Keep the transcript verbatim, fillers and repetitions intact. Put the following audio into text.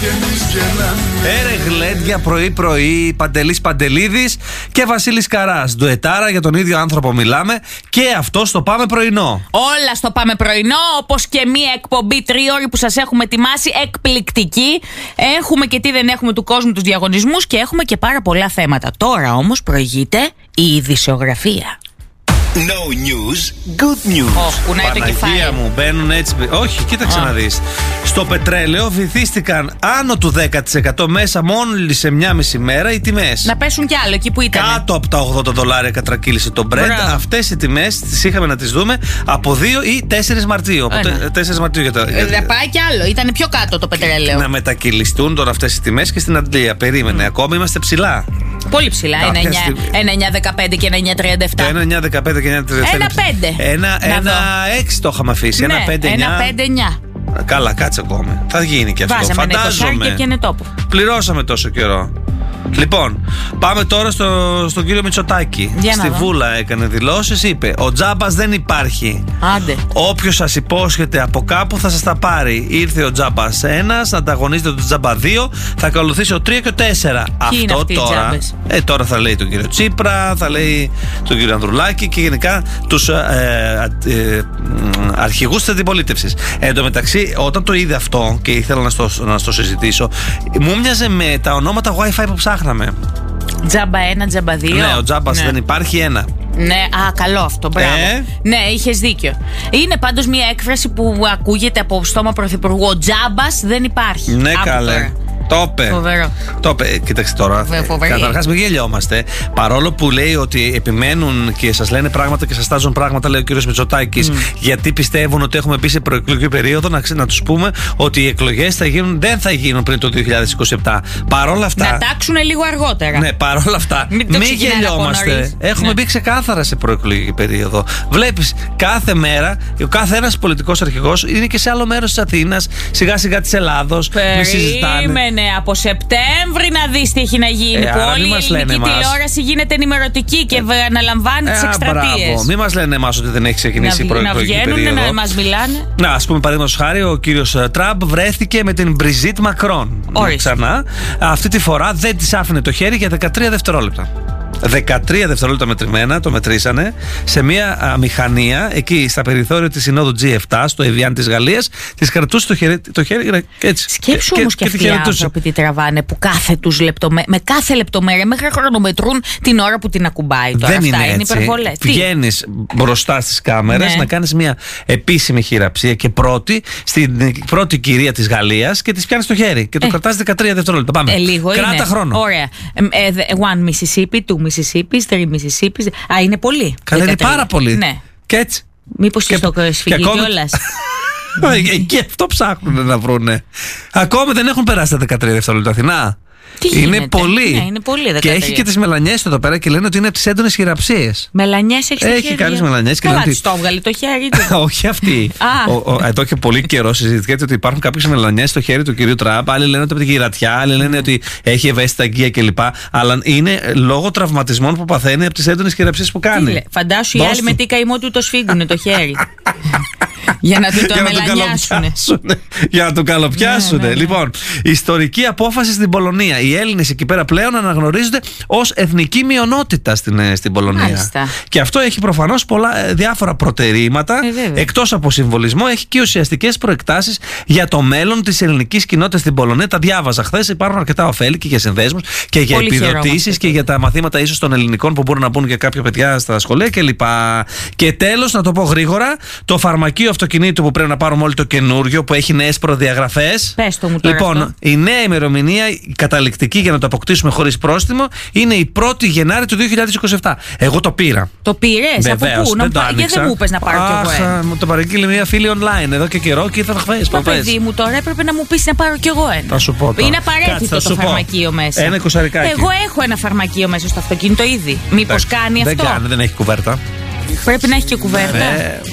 Έρε γλέντια πρωί-πρωί, Παντελής Παντελίδης και Βασίλης Καράς. Ντουετάρα, για τον ίδιο άνθρωπο μιλάμε. Και αυτό στο Πάμε Πρωινό. Όλα στο Πάμε Πρωινό, όπως και μία εκπομπή τριώρη που σας έχουμε ετοιμάσει, εκπληκτική. Έχουμε και τι δεν έχουμε του κόσμου, τους διαγωνισμούς, και έχουμε και πάρα πολλά θέματα. Τώρα όμως προηγείται η ειδησιογραφία. No news, good news. Oh, κουνάει το κεφάλι. Παναγία μου, μπαίνουν έτσι. Όχι, κοίταξε oh. να δεις. Στο πετρέλαιο βυθίστηκαν άνω του δέκα τοις εκατό μέσα μόλις σε μια μισή μέρα οι τιμές. Να πέσουν κι άλλο εκεί που ήταν. Κάτω από τα ογδόντα δολάρια κατρακύλησε το Brent. Αυτές οι τιμές τις είχαμε να τις δούμε από δύο ή τέσσερις Μαρτίου. Από τέσσερις Μαρτίου για τα. Ε, θα πάει κι άλλο. Ήταν πιο κάτω το πετρέλαιο. Να μετακυλιστούν τώρα αυτές οι τιμές και στην Αντλία. Περίμενε, mm. ακόμα είμαστε ψηλά. Πολύ ψηλά. ένα εννιά δεκαπέντε και ένα εννιά τριάντα επτά. ένα εννιά δεκαπέντε και ένα τριάντα επτά. ένα πέντε. Ένα έξι το είχαμε αφήσει. Ναι, ένα πέντε εννιά. Καλά, κάτσε ακόμη. Θα γίνει και αυτό. Βάζαμε φαντάζομαι. Και πιάνε τόπο. Πληρώσαμε τόσο καιρό. Λοιπόν, πάμε τώρα στο, στον κύριο Μητσοτάκη. Στη Βούλα έκανε δηλώσεις. Είπε: ο τζάμπας δεν υπάρχει. Άντε. Όποιος σας υπόσχεται από κάπου θα σας τα πάρει. Ήρθε ο τζάμπας ένας, να ανταγωνίζεται τον τζάμπα δύο, θα ακολουθήσει ο τρία και ο τέσσερα. Ποιοι Αυτό είναι αυτοί τώρα. Ε, τώρα θα λέει τον κύριο Τσίπρα, θα λέει τον κύριο Ανδρουλάκη και γενικά τους ε, ε, ε, αρχηγούς της αντιπολίτευσης. Εν τω μεταξύ, όταν το είδε αυτό και ήθελα να στο, να στο συζητήσω, μου μοιάζε με τα ονόματα Wi-Fi που ψάχναμε. Τζάμπα ένα, τζάμπα δύο. Ναι, ο τζάμπας ναι. δεν υπάρχει ένα. Ναι, α, καλό αυτό, μπράβο. Ε? Ναι, είχες δίκιο. Είναι πάντως μια έκφραση που ακούγεται από στόμα πρωθυπουργού. Ο τζάμπας δεν υπάρχει. Ναι, καλέ. Το είπε. Φοβερό. Το είπε. Κοίταξε τώρα. Καταρχάς, μην γελιόμαστε. Παρόλο που λέει ότι επιμένουν και σας λένε πράγματα και σας τάζουν πράγματα, λέει ο κύριος Μητσοτάκης, mm. γιατί πιστεύουν ότι έχουμε μπει σε προεκλογική περίοδο, να, να τους πούμε ότι οι εκλογές θα γίνουν, δεν θα γίνουν πριν το δύο χιλιάδες είκοσι επτά. Παρόλα αυτά. Να τάξουν λίγο αργότερα. Ναι, παρόλα αυτά. Μην, μην γελιόμαστε. Έχουμε ναι. μπει ξεκάθαρα σε προεκλογική περίοδο. Βλέπεις κάθε μέρα, ο κάθε ένας πολιτικός αρχηγός είναι και σε άλλο μέρος της Αθήνας, σιγά σιγά της Ελλάδος. Μη συζητάνε. Ναι, από Σεπτέμβρη να δεις τι έχει να γίνει. Ε, που όλη η ελληνική τηλεόραση γίνεται ενημερωτική και ε, αναλαμβάνει τις εκστρατείες. Μην μας λένε εμάς ότι δεν έχει ξεκινήσει η προεκλογική περίοδο. Να βγαίνουν, να μας μιλάνε. Να, ας πούμε, παραδείγματος χάρη, ο κύριος Τραμπ βρέθηκε με την Μπριζίτ Μακρόν. Ξανά. Αυτή τη φορά δεν της άφηνε το χέρι για δεκατρία δευτερόλεπτα. δεκατρία δευτερόλεπτα μετρημένα, το μετρήσανε, σε μια μηχανία εκεί στα περιθώρια της Συνόδου τζι επτά, στο Εβιάν της Γαλλίας, της κρατούσε το χέρι, το χέρι έτσι. Σκέψου όμως και, και αυτοί οι άνθρωποι τι τραβάνε, που κάθε τους λεπτομέ... με κάθε λεπτομέρεια μέχρι χρονομετρούν την ώρα που την ακουμπάει. Τώρα. Δεν αυτά είναι, είναι υπερβολές. Βγαίνεις μπροστά στις κάμερες, ναι. να κάνεις μια επίσημη χειραψία και πρώτη, στην πρώτη κυρία της Γαλλίας και της πιάνεις το χέρι και το ε. κρατάς δεκατρία δευτερόλεπτα. Πάμε. Ε, λίγο Κράτα είναι. χρόνο. Ωραία. Ε, one Mississippi, two Mississippi, three Mississippi. Α, είναι πολύ. Καλά, είναι πάρα πολύ. Ναι. Και έτσι. Μήπως και στο σφυγί κιόλας. Και αυτό ψάχνουν να βρούνε. Ακόμη δεν έχουν περάσει τα δεκατρία δευτερόλεπτα Αθηνά. Τι είναι γίνεται? πολύ. Ναι, είναι πολύ δεκατρία. Και έχει και τις μελανιές εδώ πέρα και λένε ότι είναι από τις έντονες χειραψίες. Μελανιές έχει Έχει χέρια. Κάποιες μελανιές. Καλά, ότι... το έβγαλε το χέρι του. Όχι αυτή. ο, ο, εδώ και πολύ καιρό συζητιέται ότι υπάρχουν κάποιες μελανιές στο χέρι του κυρίου Τραμπ. Άλλοι λένε ότι από την γυρατιά, άλλοι λένε ότι έχει ευαίσθητα αγκία κλπ. Αλλά είναι λόγω τραυματισμών που παθαίνει από τις έντονες χειραψίες που κάνει. Φαντάσου οι άλλοι με τι καημό του το σφίγγουνε το χέρι. Για να του το μελανιάσουνε. Για να το καλοπιάσουνε. Ναι, ναι, ναι. Λοιπόν, ιστορική απόφαση στην Πολωνία. Οι Έλληνες εκεί πέρα πλέον αναγνωρίζονται ως εθνική μειονότητα στην, στην Πολωνία. Μάλιστα. Και αυτό έχει προφανώς πολλά διάφορα προτερήματα. Ε, εκτός από συμβολισμό, έχει και ουσιαστικές προεκτάσεις για το μέλλον της ελληνικής κοινότητας στην Πολωνία. Τα διάβαζα χθες. Υπάρχουν αρκετά ωφέλη και για συνδέσμους και για επιδοτήσεις και για τα μαθήματα ίσως των ελληνικών που μπορούν να μπουν για κάποια παιδιά στα σχολεία κλπ. Και τέλος, να το πω γρήγορα, το φαρμακείο αυτοκινήτου που πρέπει να πάρουμε όλοι το καινούριο που έχει νέες προδιαγραφές. Πες το μου τώρα. Λοιπόν, αυτό. η νέα ημερομηνία, η καταληκτική για να το αποκτήσουμε χωρίς πρόστιμο, είναι η πρώτη Γενάρη του δύο χιλιάδες είκοσι επτά. Εγώ το πήρα. Το πήρες? Από πού? Δεν να... Γιατί δεν μου είπες να πάρω κι εγώ ένα? Μου το παρήγγειλε μια φίλη online εδώ και καιρό και ήρθα χθες. Μα παιδί μου, τώρα έπρεπε να μου πεις να πάρω κι εγώ ένα. Θα σου πω τώρα. Είναι απαραίτητο το φαρμακείο μέσα. Ένα εικοσαρικάκι. Εγώ έχω ένα φαρμακείο μέσα στο αυτοκίνητο ήδη. Μήπως κάνει δεν αυτό? Δεν κάνει, δεν έχει κουβέρτα. Πρέπει να έχει και κουβέρτα. Ναι.